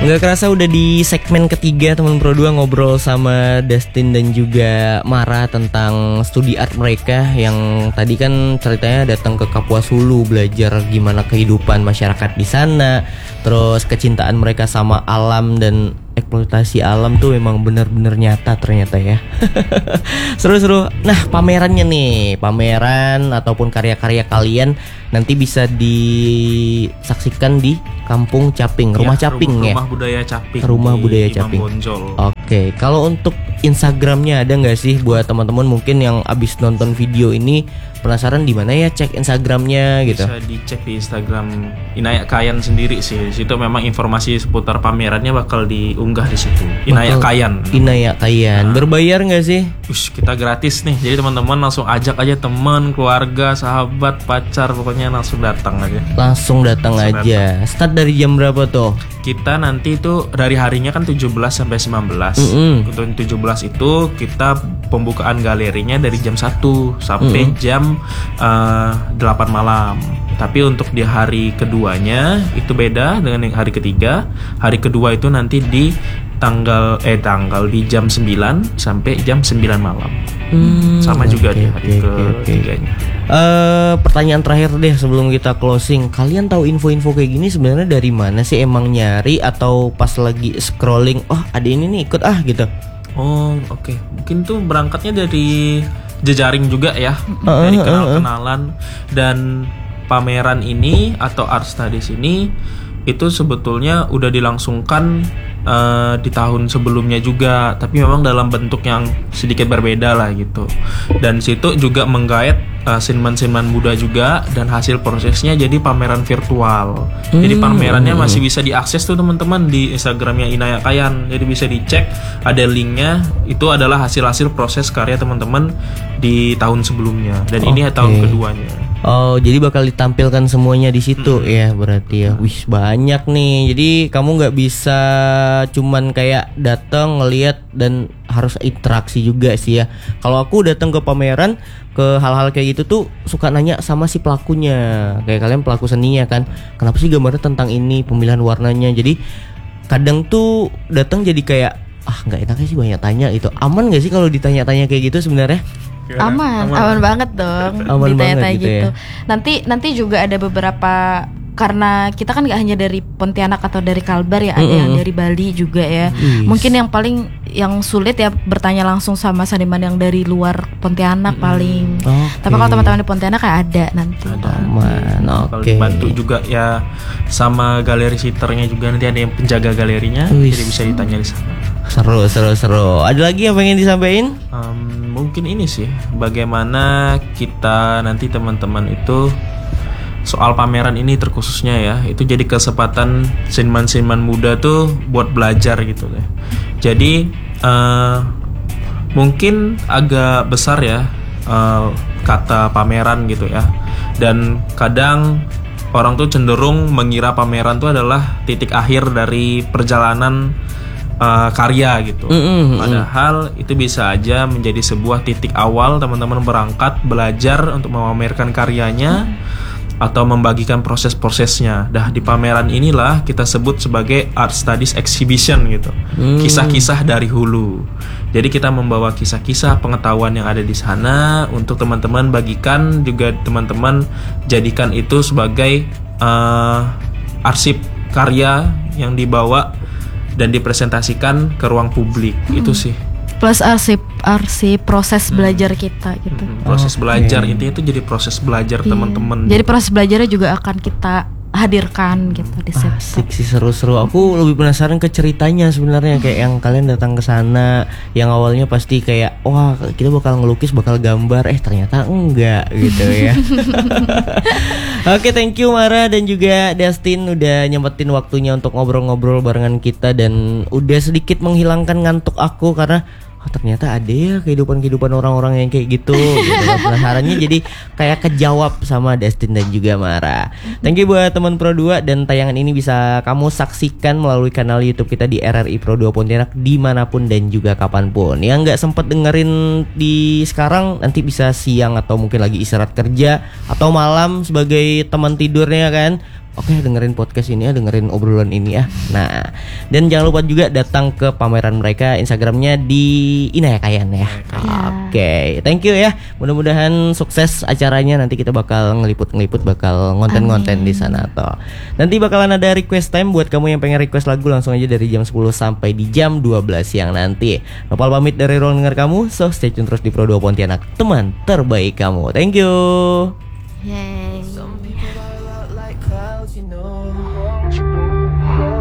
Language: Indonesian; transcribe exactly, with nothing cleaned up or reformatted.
Nggak kerasa udah di segmen ketiga teman Pro dua ngobrol sama Dustin dan juga Mara tentang studi art mereka yang tadi kan ceritanya datang ke Kapuas Hulu belajar gimana kehidupan masyarakat di sana, terus kecintaan mereka sama alam dan eksploitasi alam tuh memang benar-benar nyata ternyata ya. Seru-seru. Nah, pamerannya nih, pameran ataupun karya-karya kalian nanti bisa disaksikan di Kampung Caping, Rumah ya, Caping rumah, ya. Rumah Budaya Caping. Rumah Budaya Imam Caping. Bonjol. Oke, kalau untuk Instagramnya ada nggak sih buat teman-teman mungkin yang abis nonton video ini penasaran di mana ya cek Instagramnya gitu? Bisa dicek di Instagram Inayak Kayan sendiri sih. Di situ memang informasi seputar pamerannya bakal diunggah di situ. Inayak Kayan. Inayak Kayan. Nah. Berbayar nggak sih? Ush, kita gratis nih. Jadi teman-teman langsung ajak aja teman, keluarga, sahabat, pacar, pokoknya langsung datang aja. Langsung datang langsung aja. Datang. Start dari jam berapa tuh? Kita nanti itu dari harinya kan tujuh belas sampai sembilan belas. Mm-hmm. Untuk tujuh belas itu kita pembukaan galerinya dari jam satu sampai mm-hmm. jam uh, delapan malam. Tapi untuk di hari keduanya itu beda dengan hari ketiga. Hari kedua itu nanti di tanggal eh tanggal di jam sembilan sampai jam sembilan malam. Hmm, sama juga okay, di hari okay, ketiganya. Okay. Uh, pertanyaan terakhir deh sebelum kita closing. Kalian tahu info-info kayak gini sebenarnya dari mana sih? Emang nyari atau pas lagi scrolling, oh ada ini nih ikut ah gitu? Oh oke, okay. Mungkin tuh berangkatnya dari jejaring juga ya, uh, dari uh, kenal-kenalan uh, uh. Dan pameran ini atau art studies ini itu sebetulnya udah dilangsungkan uh, di tahun sebelumnya juga, tapi memang dalam bentuk yang sedikit berbeda lah gitu. Dan situ juga menggait uh, seniman-seniman muda juga, dan hasil prosesnya jadi pameran virtual. Hmm. Jadi pamerannya masih bisa diakses tuh teman-teman di Instagramnya Inayak Kayan. Jadi bisa dicek, ada linknya. Itu adalah hasil-hasil proses karya teman-teman di tahun sebelumnya, dan okay. ini tahun keduanya. Oh, jadi bakal ditampilkan semuanya di situ hmm. ya berarti ya. Wih, banyak nih. Jadi kamu nggak bisa cuman kayak datang ngelihat dan harus interaksi juga sih ya. Kalau aku datang ke pameran, ke hal-hal kayak gitu tuh suka nanya sama si pelakunya. Kayak kalian pelaku seninya kan, kenapa sih gambarnya tentang ini, pemilihan warnanya. Jadi kadang tuh datang jadi kayak ah nggak enaknya sih banyak tanya itu. Aman nggak sih kalau ditanya-tanya kayak gitu sebenarnya? Aman, aman, aman banget dong. Aman ditanya-tanya gitu, gitu. Ya? Nanti nanti juga ada beberapa, karena kita kan nggak hanya dari Pontianak atau dari Kalbar ya, ada mm-hmm. yang dari Bali juga ya. Yes. Mungkin yang paling yang sulit ya bertanya langsung sama seniman yang dari luar Pontianak mm-hmm. paling. Okay. Tapi kalau teman-teman di Pontianak kayak ada nanti. Ada. Aman. Oke. Okay. Bantu juga ya sama galeri sitternya juga, nanti ada yang penjaga galerinya, Uish. Jadi bisa ditanya di sana. Seru, seru, seru. Ada lagi yang pengen disampaikan? Um, mungkin ini sih, bagaimana kita nanti teman-teman itu soal pameran ini terkhususnya ya, itu jadi kesempatan seniman-seniman muda tuh buat belajar gitu deh. Jadi uh, mungkin agak besar ya uh, kata pameran gitu ya, dan kadang orang tuh cenderung mengira pameran tuh adalah titik akhir dari perjalanan Uh, karya gitu. Mm-hmm. Padahal itu bisa aja menjadi sebuah titik awal teman-teman berangkat belajar untuk memamerkan karyanya mm. atau membagikan proses-prosesnya. Dah di pameran inilah kita sebut sebagai art studies exhibition gitu. Mm. Kisah-kisah dari hulu. Jadi kita membawa kisah-kisah pengetahuan yang ada di sana untuk teman-teman bagikan, juga teman-teman jadikan itu sebagai uh, arsip karya yang dibawa dan dipresentasikan ke ruang publik. hmm. Itu sih plus arsip arsip proses hmm. belajar kita gitu. hmm. Proses okay. belajar, intinya itu jadi proses belajar yeah. teman-teman. Jadi proses belajarnya juga akan kita hadirkan gitu di set. Asik sih, seru-seru. Aku lebih penasaran ke ceritanya sebenarnya, kayak yang kalian datang ke sana yang awalnya pasti kayak wah kita bakal ngelukis, bakal gambar, eh ternyata enggak gitu ya. Oke, okay, thank you Mara dan juga Dustin udah nyempetin waktunya untuk ngobrol-ngobrol barengan kita, dan udah sedikit menghilangkan ngantuk aku karena oh, ternyata ada ya kehidupan-kehidupan orang-orang yang kayak gitu. Gitu. Penasarannya jadi kayak kejawab sama Dustin dan juga Mara. Thank you buat teman Pro dua, dan tayangan ini bisa kamu saksikan melalui kanal YouTube kita di R R I Pro dua Pontianak dimanapun dan juga kapanpun. Yang nggak sempet dengerin di sekarang, nanti bisa siang atau mungkin lagi istirahat kerja atau malam sebagai teman tidurnya kan. oke dengerin podcast ini ya, dengerin obrolan ini ya. Nah, dan jangan lupa juga datang ke pameran mereka, Instagramnya di Inayakayan ya. Oke, thank you ya. Mudah-mudahan sukses acaranya. Nanti kita bakal ngeliput-ngeliput, bakal ngonten-ngonten di sana toh. Nanti bakalan ada request time buat kamu yang pengen request lagu, langsung aja dari jam sepuluh sampai di jam dua belas siang nanti. Nopal pamit dari ruang dengar kamu. So stay tune terus di Pro dua Pontianak, teman terbaik kamu. Thank you. Yeay.